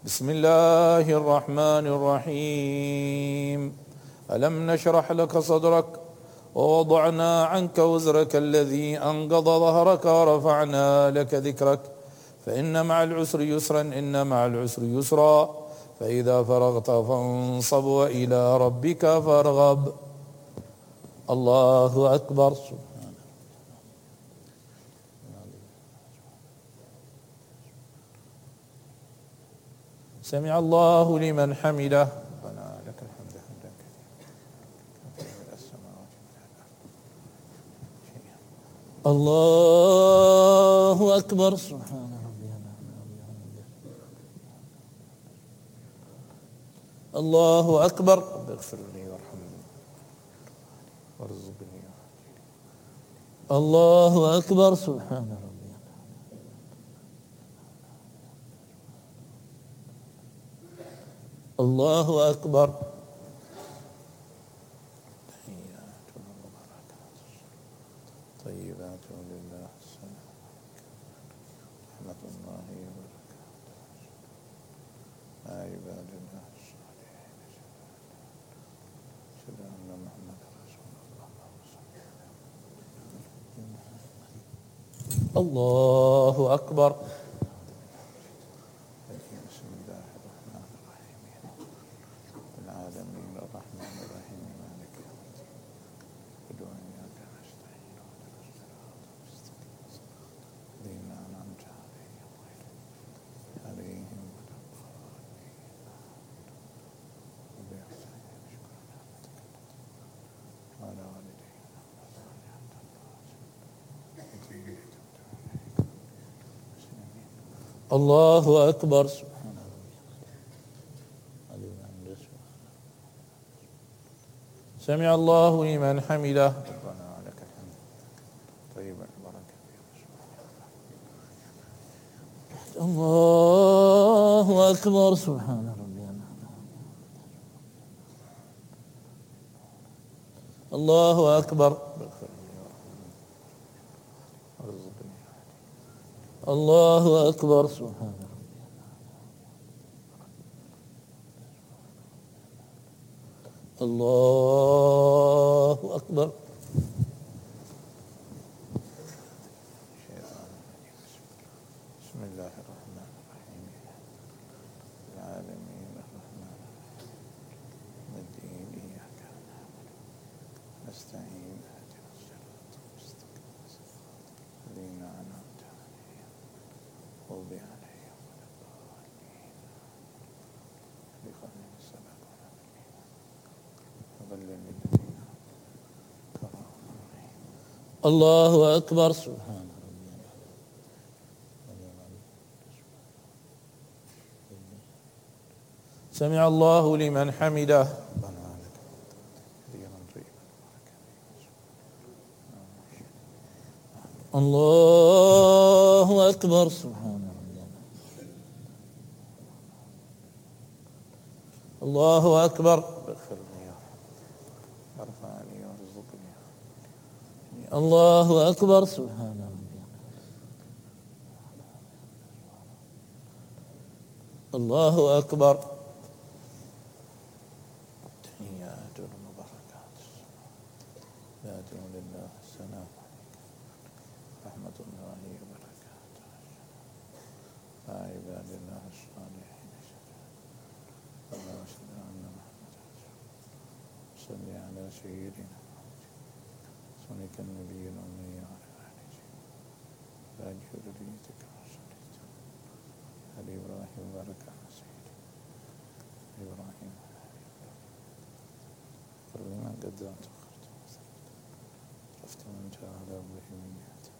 بسم الله الرحمن الرحيم. ألم نشرح لك صدرك ووضعنا عنك وزرك الذي أنقض ظهرك ورفعنا لك ذكرك فإن مع العسر يسرا إن مع العسر يسرا فإذا فرغت فانصب وإلى ربك فارغب. الله أكبر. سمع الله لمن حمده. ربنا لك الحمد حمدا كثيرا السماوات الله أكبر. سبحان ربي الله أكبر. رب اغفر لي وارحمني وارزقني. الله أكبر. سبحان ربي. الله أكبر. تحيات وبركات طيبات لله السلام رحمة الله وبركاته مع عباد الله الصالحين. أشهد أن محمدا رسول الله. الله أكبر. الله أكبر. سبحان الله. سمع الله لمن حمده. ربنا لك الحمد طيب البركة. الله أكبر. سبحان ربي. الله أكبر. الله أكبر. سبحان ربي. الله أكبر. بسم الله الرحمن الرحيم. العالمين الرحمن الرحيم الدين إياك نعبد نستعين اهدنا الصراط المستقيم الذين أنعمت عليهم غير المغضوب عليهم ولا الضالين. بقدر سبقنا وظل للذين كفروا. الله أكبر. سبحان ربي. سمع الله لمن حمده. الله أكبر. سبحان ربي. الله أكبر. اغفر لي وارفعني وارزقني. الله أكبر. سبحان ربي. الله أكبر. تحيات وبركات ذات لله السلام رحمة الله وبركاته مع عباد الله الصالحين. أشهد أن محمدا صل على سيدنا صلك النبي الأمي وعلى آله باقي ذريتك وصليت على إبراهيم وبارك على سيدنا إبراهيم لمن قدمت وأخرت عرفت من جاء على أبوه من يأتي